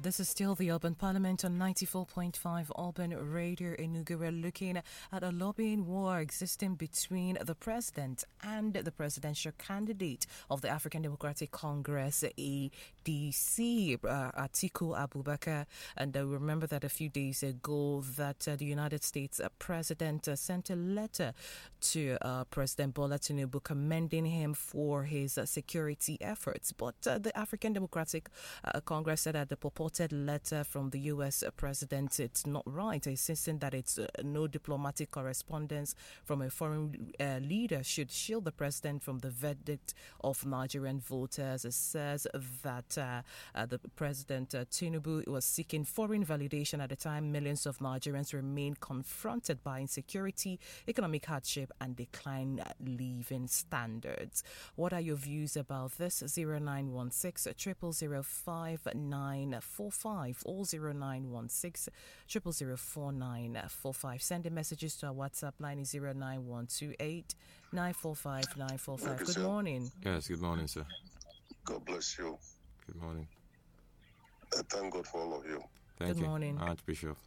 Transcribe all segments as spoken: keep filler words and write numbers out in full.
This is still the Urban Parliament on ninety-four point five Urban Radio Enugu. We're looking at a lobbying war existing between the president and the presidential candidate of the African Democratic Congress, A D C, uh, Atiku Abubakar. And uh, remember that a few days ago that uh, the United States uh, president uh, sent a letter to uh, President Bola Tinubu commending him for his uh, security efforts. But uh, the African Democratic uh, Congress said that the purported letter from the U S president, it's not right, insisting that it's uh, no diplomatic correspondence from a foreign uh, leader should shield the president from the verdict of Nigerian voters. It says that uh, uh, the president uh, Tinubu was seeking foreign validation at the time millions of Nigerians remain confronted by insecurity, economic hardship, and declined living standards. What are your views about this? zero nine one six, zero zero zero five nine four five or zero nine one six, zero zero zero four nine four five. Sending messages to our WhatsApp line is zero nine one two eight nine four five nine four five. Good morning. Yes, good morning, sir. God bless you. Good morning. I thank God for all of you. Thank Good you. morning. Archbishop.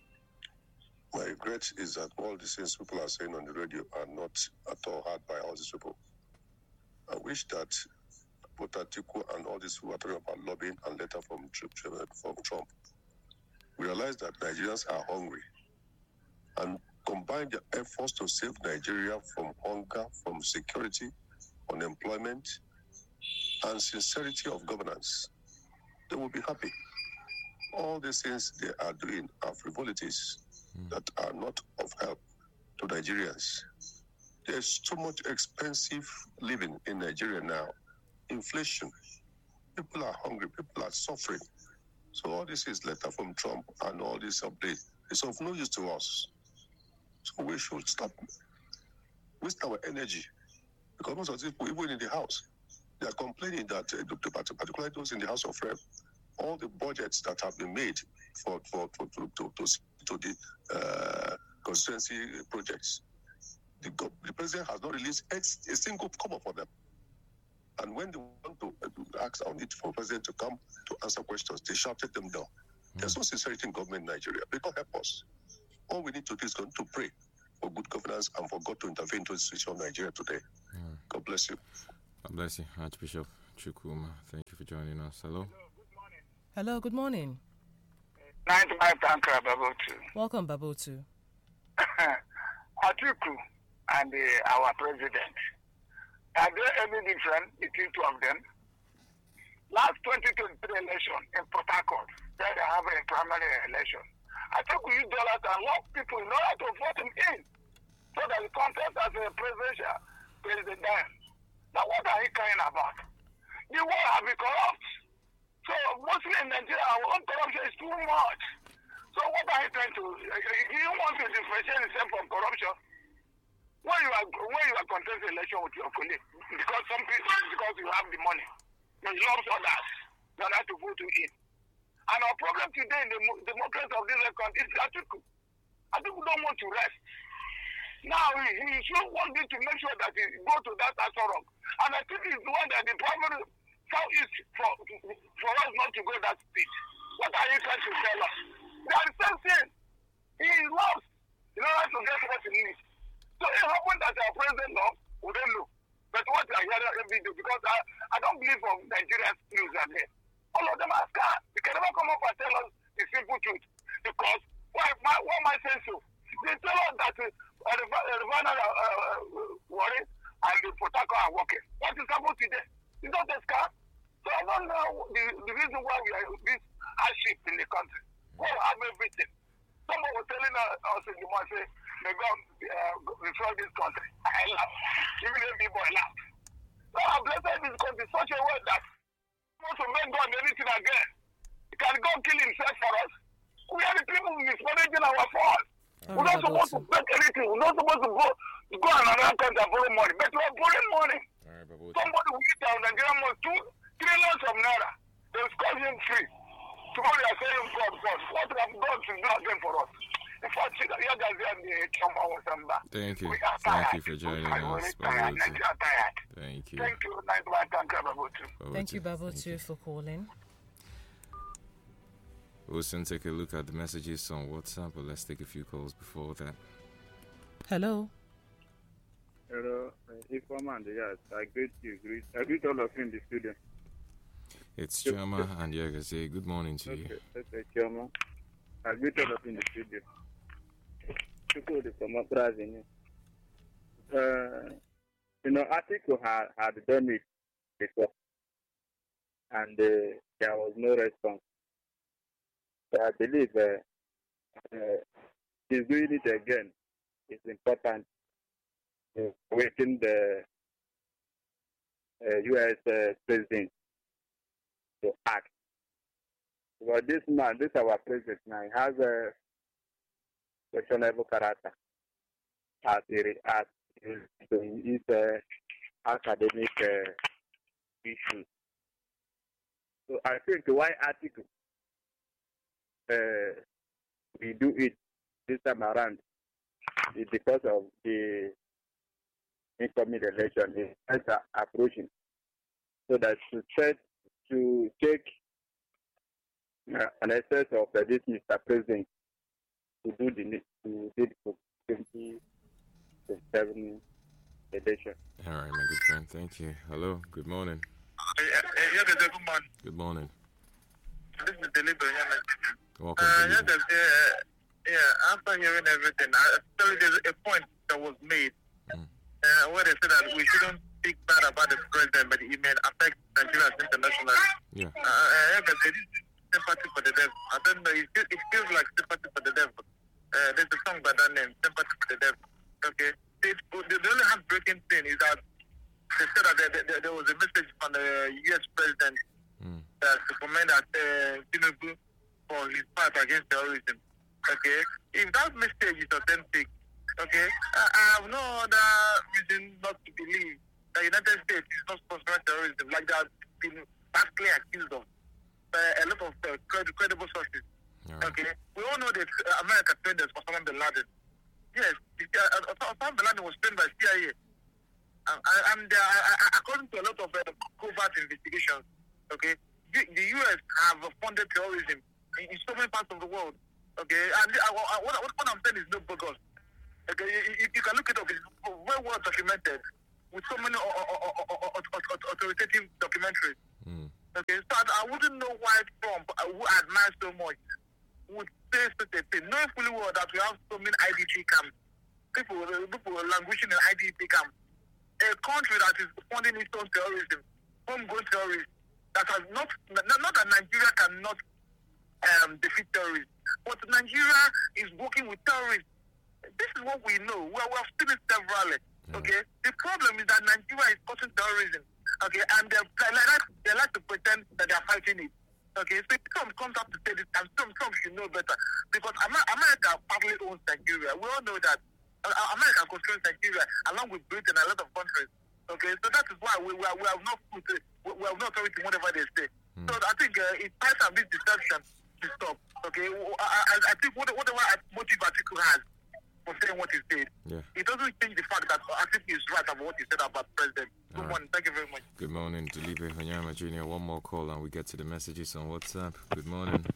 My regret is that all the things people are saying on the radio are not at all heard by all these people. I wish that both Atiku and all these who are talking about lobbying and letter from, from Trump realize that Nigerians are hungry and combine their efforts to save Nigeria from hunger, from security, unemployment, and sincerity of governance. They will be happy. All these things they are doing are frivolities mm. that are not of help to Nigerians. There's so much expensive living in Nigeria now. Inflation. People are hungry. People are suffering. So all this is letter from Trump and all this update is of no use to us. So we should stop waste our energy. Because most of the people, even in the House, they are complaining that, uh, particularly those in the House of Rep, all the budgets that have been made for, for, for to, to, to, to the uh, constituency projects, the, the president has not released a, a single cover for them. And when they want to uh, ask on it for the president to come to answer questions, they shouted them down. Mm. There's no sincerity in government in Nigeria. They can't help us. All we need to do is to pray for good governance and for God to intervene into the situation of Nigeria today. Mm. God bless you. God bless you, Archbishop Chukwuma. Thank you for joining us. Hello. Hello, good morning. ninety-five Tankra Babotu. Welcome, Babotu. Atiku and uh, our president. Are there any difference between two of them? Last twenty twenty-three election in Port Harcourt, where they have a primary election, I think we used dollars and lock people in order to vote him in so that he contest as a presidential president. Now, what are he crying about? The world has been corrupt. So, mostly in Nigeria, our own corruption is too much. So, what are you trying to do? You want to differentiate yourself from corruption? When you are when you are contesting election with your colleague, because some people because you have the money, you love others, in order to vote you in. And our problem today in the democracy of this country is Atiku. Atiku don't want to rest. Now he, he should want to make sure that he go to that Asorok. And I think he's the one that the primary southeast for for us not to go that speed. What are you trying to tell us? They are the same thing. He loves in order to get what he needs. So it happened that our president loves, we don't know. But what I hear every day, because I, I don't believe from Nigerian news are there. All of them are scared. They can never come up and tell us the simple truth. Because why, why, why am I saying so? They tell us that uh, the Rwanda uh, uh, worry and the protocol are working. What is happening today? It's not a scam. So I don't know the, the reason why we are this hardship in the country. We have everything. Someone was telling us, us in the morning, say, may God uh, destroy this country. I laugh. Even if people laugh. So I'm blessed this country such a way that we want to make God anything again. He can go kill himself for us. We are the people mismanaging our funds. We're not supposed to make anything. We're not supposed to go, go on another country and borrow money. But we're borrowing money. Right, somebody will get down Nigerian money, two trillions of naira. They'll score him free. Tomorrow they are saying God, God. What have God to do again for us? Thank you. Thank you for joining us. Thank you. Thank you. Thank you, Babotu. Thank you, Babotu, for calling. We'll soon take a look at the messages on WhatsApp, but let's take a few calls before that. Hello. Hello, Ifeoma, yes, I greet you. Greet, I greet all of you in the studio. It's Chama and Yagase. Good morning to okay, you. Okay, Chama. I greet all of you in the studio. People from Uprising. Uh, you know, Atiku had, had done it before, and uh, there was no response. So I believe uh, uh, he's doing it again. It's important. Uh, waiting the uh, U S uh, president to act. But this man, this our president now, he has a questionable character as he reacts to his uh, academic uh, issues. So I think why article uh, we do it this time around is because of the incoming election is approaching, so that to set to take uh, an excess of uh, this Mister President to do the to do the twenty twenty-seven election. All right, my good friend. Thank you. Hello. Good morning. Yeah, yeah, good morning. Good morning. This is Deliber. Welcome. Uh, Deliver. yeah, uh, yeah, after hearing everything, I actually there's a point that was made. Mm. Uh, where they said that we shouldn't speak bad about the president, but it may affect Nigerians internationally. Yeah. Uh, uh, yeah, there is sympathy for the devil. I don't know, it, feels, it feels like sympathy for the devil. Uh, there's a song by that name, Sympathy for the Devil. Okay? They, the, the only heartbreaking thing is that they said that there, there, there was a message from the U S president Mm. that to commend that uh, Tinubu for his fight against terrorism. Okay? If that message is authentic, okay, I, I have no other reason not to believe that the United States is not sponsoring terrorism like that been vastly accused of by a lot of uh, cred- credible sources. Right. Okay, we all know that uh, America trained us for Osama bin Laden. Yes, uh, Osama bin Laden was trained by C I A, and, and uh, according to a lot of uh, covert investigations, okay, the, the U S have funded terrorism in, in so many parts of the world. Okay, and uh, what, what, what I'm saying is no bogus. Okay, you, you can look it up. It's very well documented with so many authoritative documentaries. Mm. Okay, so I, I wouldn't know why Trump, uh, who I admire so much, would say such a thing, knowing fully well that we have so many I D P camps, people, people languishing in I D P camps, a country that is funding its own terrorism, homegrown terrorists, that has not, not, not that Nigeria cannot um, defeat terrorists, but Nigeria is working with terrorists. This is what we know. We, we have seen it severally. Okay, the problem is that Nigeria is causing terrorism. Okay, and they, they, like, they like to pretend that they are fighting it. Okay, so Trump comes up to say this, and Trump, Trump should know better because America partly owns Nigeria. We all know that uh, America controls Nigeria along with Britain and a lot of countries. Okay, so that is why we, we, are, we have no we, we have no authority whatever they say. Mm. So I think uh, it's time for this deception to stop. Okay, I, I, I think whatever motive Atiku has for saying what he said, yeah, it doesn't change the fact that Atiku is right about what he said about the president. Good All morning. right. Thank you very much. Good morning, Delibe Honyama Junior One more call and we get to the messages on WhatsApp. Good morning.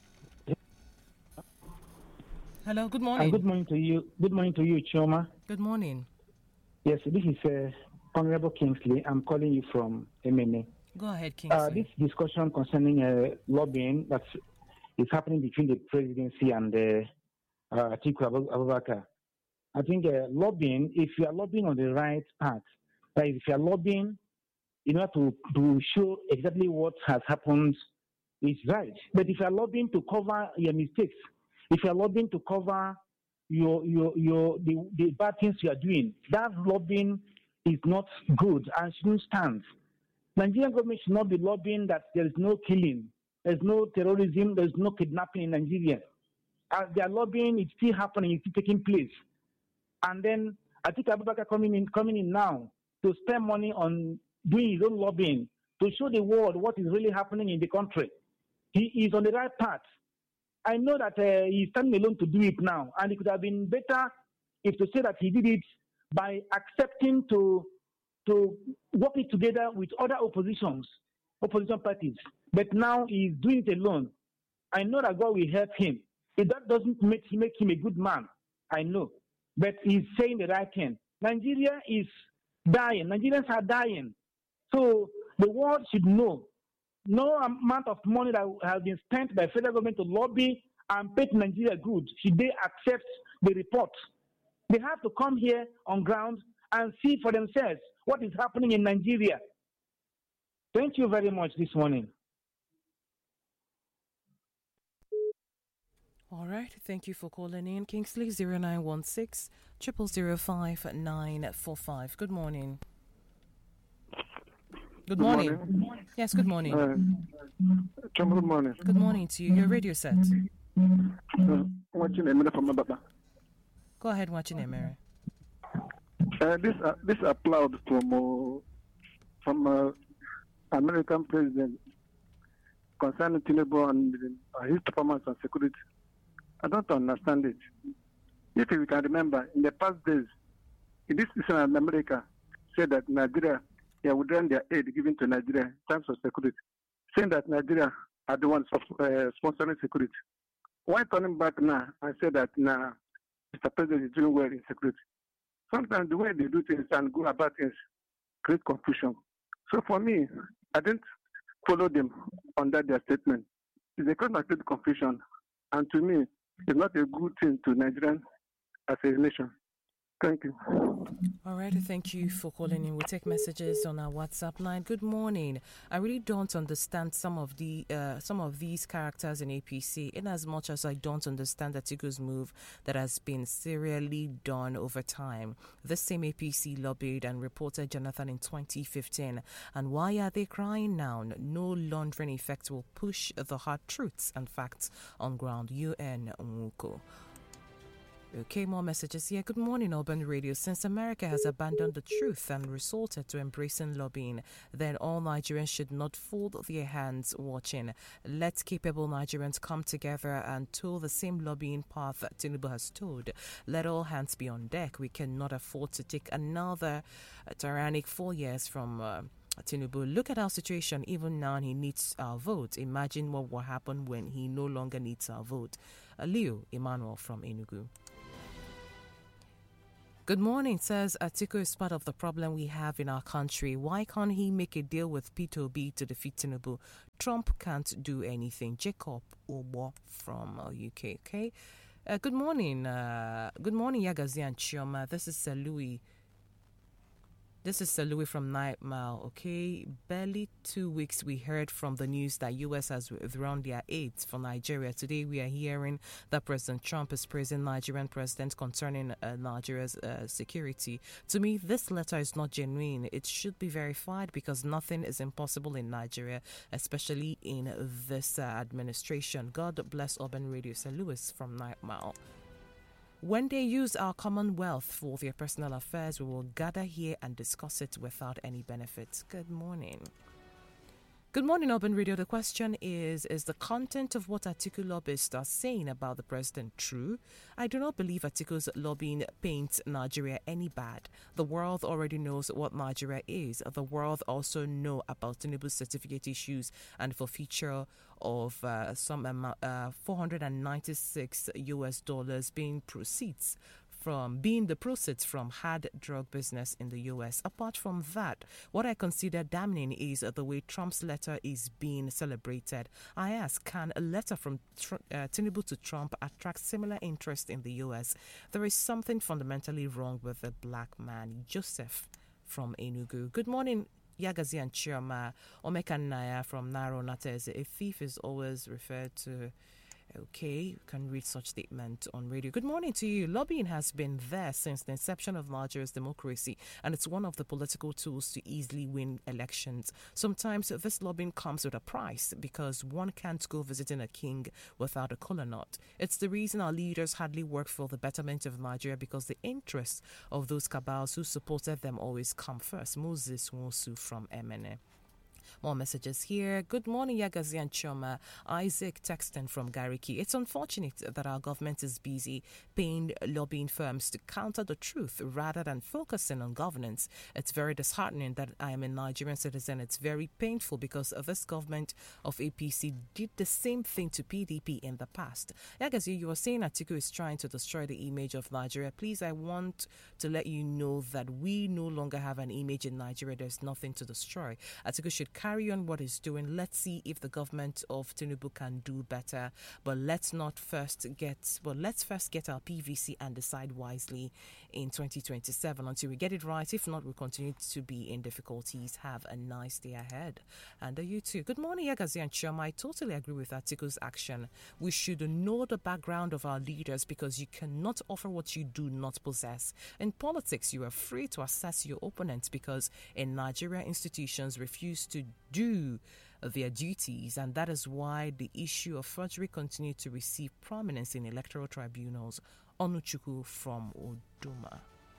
Hello, good And morning. good morning to you. Good morning to you, Choma. Good morning. Yes, this is uh, Honorable Kingsley. I'm calling you from M N A. Go ahead, Uh, Kingsley. this discussion concerning uh, lobbying that is happening between the presidency and uh, uh, Atiku Abubakar. I think uh, lobbying, if you are lobbying on the right path, that is, if you are lobbying in order to, to show exactly what has happened, is right. But if you are lobbying to cover your mistakes, if you are lobbying to cover your your your the, the bad things you are doing, that lobbying is not good and shouldn't stand. Nigerian government should not be lobbying that there is no killing, there's no terrorism, there's no kidnapping in Nigeria. As they are lobbying, it's still happening, it's still taking place. And then I think Abubakar coming in coming in now to spend money on doing his own lobbying to show the world what is really happening in the country. He is on the right path. I know that uh, he's standing alone to do it now, and it could have been better if to say that he did it by accepting to to work it together with other oppositions, opposition parties. But now he's doing it alone. I know that God will help him. If that doesn't make him, make him a good man, I know. But he's saying the right thing. Nigeria is dying. Nigerians are dying. So the world should know. No amount of money that has been spent by federal government to lobby and pay to Nigeria good should they accept the report. They have to come here on ground and see for themselves what is happening in Nigeria. Thank you very much this morning. All right. Thank you for calling in. Kingsley zero nine one six, zero zero zero five nine four five. Good morning. Good morning. Good morning. Yes, good morning. Uh, good morning. Good morning to you. Your radio set. Uh, watching a minute from my Baba. Go ahead, watching it, Mary. Uh, this uh, this applaud from uh, from uh, American president concerning Tinubu and uh, his performance on security. I don't understand it. If you can remember, in the past days, this citizen in America said that Nigeria yeah, would run their aid given to Nigeria in terms of security, saying that Nigeria are the ones of, uh, sponsoring security. Why turning back now and say that now Mister President is doing well in security? Sometimes the way they do things and go about things create confusion. So for me, I didn't follow them on that their statement. It's a kind of confusion, and to me, it's not a good thing to Nigerians as a nation. Thank you. All right, thank you for calling in. We'll take messages on our WhatsApp line. Good morning. I really don't understand some of the uh, some of these characters in A P C, in as much as I don't understand Atiku's move that has been serially done over time. This same A P C lobbied and reported Jonathan in twenty fifteen. And why are they crying now? No laundering effect will push the hard truths and facts on ground. U N Nwuko. Okay, more messages here. Good morning, Urban Radio. Since America has abandoned the truth and resorted to embracing lobbying, then all Nigerians should not fold their hands watching. Let capable Nigerians come together and tow the same lobbying path that Tinubu has towed. Let all hands be on deck. We cannot afford to take another uh, tyrannic four years from uh, Tinubu. Look at our situation. Even now, he needs our vote. Imagine what will happen when he no longer needs our vote. Uh, Leo Emmanuel from Enugu. Good morning, says Atiku is part of the problem we have in our country. Why can't he make a deal with Peter Obi to defeat Tinubu? Trump can't do anything. Jacob Obo from uh, U K, okay? Uh, good morning. Uh, good morning, Yagazi and Chioma. This is Sir Louis. This is Sir Louis from Night Mile, okay? Barely two weeks we heard from the news that U S has withdrawn their aid for Nigeria. Today we are hearing that President Trump is praising Nigerian president concerning uh, Nigeria's uh, security. To me, this letter is not genuine. It should be verified because nothing is impossible in Nigeria, especially in this uh, administration. God bless Urban Radio. Sir Louis from Night Mile. When they use our commonwealth for their personal affairs, we will gather here and discuss it without any benefits. Good morning. Good morning, Urban Radio. The question is, is the content of what Atiku lobbyists are saying about the president true? I do not believe Atiku's lobbying paints Nigeria any bad. The world already knows what Nigeria is. The world also know about Tinubu's certificate issues and forfeiture of uh, some amount, uh, four hundred ninety-six U S dollars being proceeds from being the proceeds from hard drug business in the U S. Apart from that, what I consider damning is the way Trump's letter is being celebrated. I ask, can a letter from Tr- uh, Tinubu to Trump attract similar interest in the U S? There is something fundamentally wrong with the black man. Joseph from Enugu. Good morning, Yagazi and Chioma. Omeka Naya from Naro Nates. A thief is always referred to. Okay, you can read such statement on radio. Good morning to you. Lobbying has been there since the inception of Nigeria's democracy, and it's one of the political tools to easily win elections. Sometimes this lobbying comes with a price because one can't go visiting a king without a kola nut. It's the reason our leaders hardly work for the betterment of Nigeria because the interests of those cabals who supported them always come first. Moses Wosu from M N A. More messages here. Good morning, Yagazi and Choma. Isaac texting from Gariki. It's unfortunate that our government is busy paying lobbying firms to counter the truth rather than focusing on governance. It's very disheartening that I am a Nigerian citizen. It's very painful because this government of A P C did the same thing to P D P in the past. Yagazi, you were saying Atiku is trying to destroy the image of Nigeria. Please, I want to let you know that we no longer have an image in Nigeria. There's nothing to destroy. Atiku should carry on what he's doing. Let's see if the government of Tinubu can do better. But let's not first get, well, let's first get our P V C and decide wisely in twenty twenty-seven until we get it right. If not, we'll continue to be in difficulties. Have a nice day ahead. And uh, you too. Good morning, Yagazi and Choma. I totally agree with Atiku's action. We should know the background of our leaders because you cannot offer what you do not possess. In politics, you are free to assess your opponents because in Nigeria, institutions refuse to do their duties, and that is why the issue of forgery continued to receive prominence in electoral tribunals. Onuchuku from Oduma.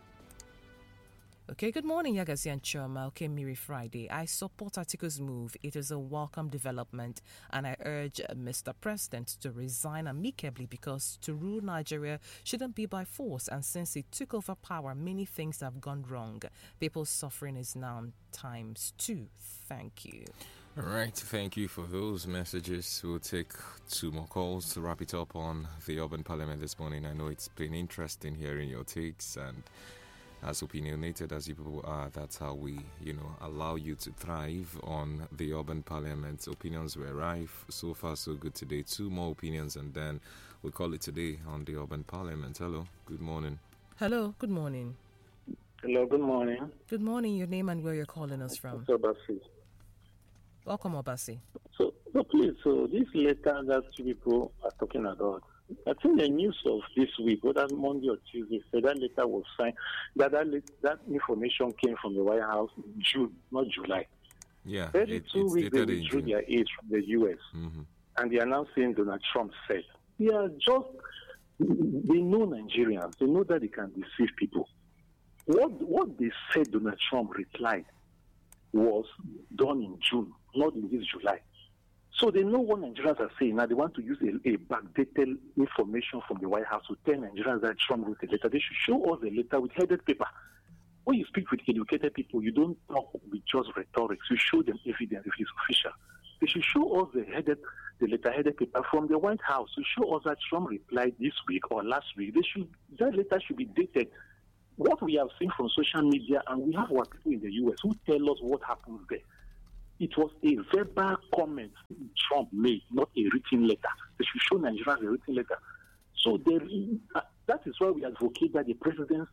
Okay, good morning, Yagazi and Choma. Okay, Miri Friday. I support Atiku's move. It is a welcome development, and I urge Mister President to resign amicably because to rule Nigeria shouldn't be by force, and since he took over power, many things have gone wrong. People's suffering is now times two. Thank you. All right, thank you for those messages. We'll take two more calls to wrap it up on the Urban Parliament this morning. I know it's been interesting hearing your takes, and as opinionated as you people are, that's how we, you know, allow you to thrive on the Urban Parliament. Opinions were rife. So far, so good today. Two more opinions, and then we'll call it today on the Urban Parliament. Hello, good morning. Hello, good morning. Hello, good morning. Good morning. Your name and where you're calling us from. Obasi. Welcome, Obasi. So, so please, so this letter that you people are talking about, I think the news of this week, whether Monday or Tuesday, said that letter was signed, that that, that information came from the White House in June, not July. Yeah. thirty-two it, weeks they withdrew their aid from the U S. Mm-hmm. And they are now saying Donald Trump said. They are just, they know Nigerians. They know that they can deceive people. What, what they said Donald Trump replied was done in June, not in this July. So they know what Nigerians are saying. Now they want to use a, a backdated information from the White House to tell Nigerians that Trump wrote a letter. They should show us the letter with headed paper. When you speak with educated people, you don't talk with just rhetoric. You show them evidence if it's official. They should show us the headed, the letter headed paper from the White House to show us that Trump replied this week or last week. They should that letter should be dated. What we have seen from social media, and we have our people in the U S who tell us what happens there. It was a verbal comment Trump made, not a written letter. They should show Nigerians a written letter. So there, uh, that is why we advocate that the president's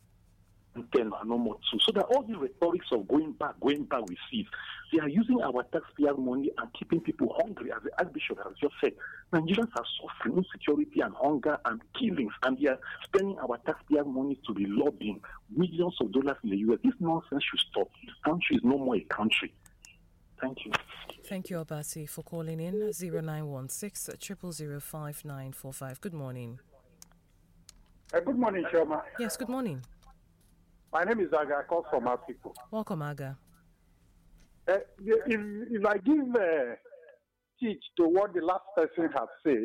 ten are no more two. So that all the rhetorics of going back, going back, we see it. They are using our taxpayer money and keeping people hungry, as the Archbishop has just said. Nigerians are suffering insecurity and hunger and killings, and they are spending our taxpayer money to be lobbying millions of dollars in the U S. This nonsense should stop. This country is no more a country. Thank you. Thank you, Obasi, for calling in. zero nine one six, zero zero five nine four five. Good morning. Uh, good morning, Shoma. Yes, good morning. My name is Aga. I call from Africa. Welcome, Aga. Uh, if, if I give uh, teach to what the last person has said,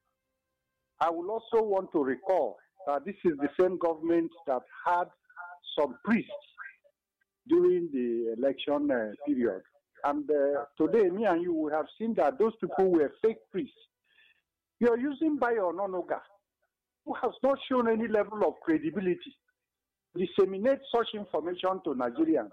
I will also want to recall that this is the same government that had some priests during the election uh, period. And uh, today, me and you, we have seen that those people were fake priests. You are using Bayo Ononuga, who has not shown any level of credibility, to disseminate such information to Nigerians.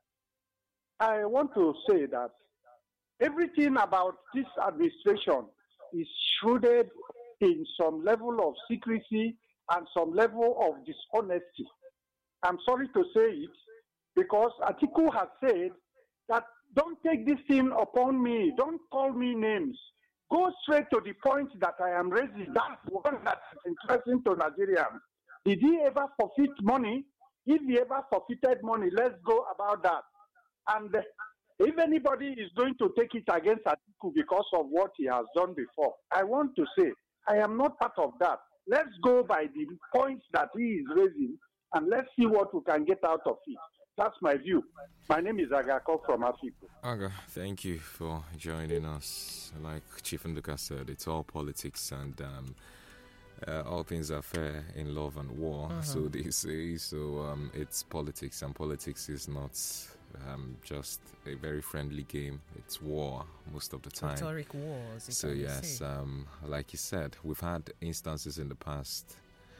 I want to say that everything about this administration is shrouded in some level of secrecy and some level of dishonesty. I'm sorry to say it, because Atiku has said that don't take this thing upon me. Don't call me names. Go straight to the point that I am raising. That's one that's interesting to Nigerians. Did he ever forfeit money? If he ever forfeited money, let's go about that. And if anybody is going to take it against Atiku because of what he has done before, I want to say, I am not part of that. Let's go by the points that he is raising, and let's see what we can get out of it. That's my view. My name is Agako from Afikpo. Aga, thank you for joining us. Like Chief Nduka said, it's all politics and um, uh, all things are fair in love and war, uh-huh. so they say. So um, it's politics, and politics is not um, just a very friendly game. It's war most of the time. Rhetoric wars. So yes, um, like you said, we've had instances in the past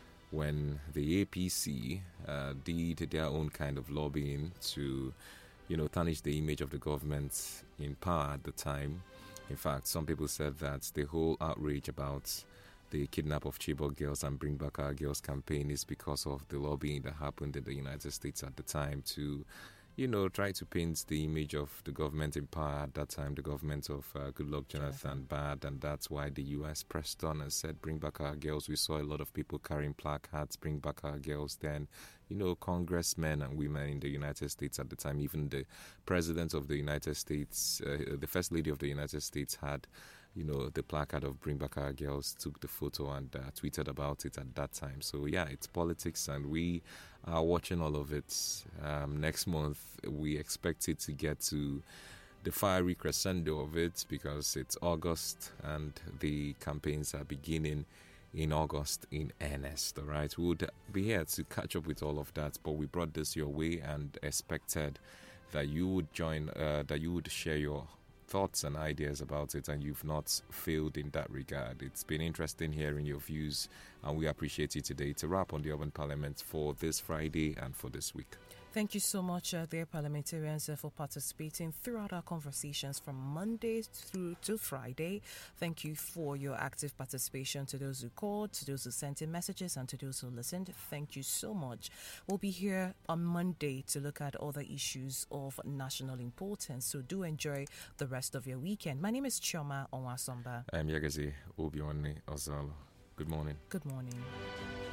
when the A P C uh, did their own kind of lobbying to, you know, tarnish the image of the government in power at the time. In fact, some people said that the whole outrage about the kidnap of Chibok girls and Bring Back Our Girls campaign is because of the lobbying that happened in the United States at the time to, you know, try to paint the image of the government in power at that time, the government of uh, Goodluck Jonathan bad, and that's why the U S pressed on and said, bring back our girls. We saw a lot of people carrying placards, bring back our girls. Then, you know, congressmen and women in the United States at the time, even the president of the United States, uh, the first lady of the United States had, you know, the placard of Bring Back Our Girls, took the photo and uh, tweeted about it at that time. So, yeah, it's politics, and we are watching all of it. Um, next month, we expect it to get to the fiery crescendo of it because it's August and the campaigns are beginning in August in earnest, all right? We would be here to catch up with all of that, but we brought this your way and expected that you would join, uh, that you would share your thoughts and ideas about it, and you've not failed in that regard. It's been interesting hearing your views, and we appreciate you today. To wrap on the Urban Parliament for this Friday and for this week. Thank you so much, uh, dear parliamentarians, uh, for participating throughout our conversations from Monday through to Friday. Thank you for your active participation to those who called, to those who sent in messages, and to those who listened. Thank you so much. We'll be here on Monday to look at other issues of national importance, so do enjoy the rest of your weekend. My name is Chioma Onwasomba. I'm Yagazi Obiwani Ozalo. Good morning. Good morning.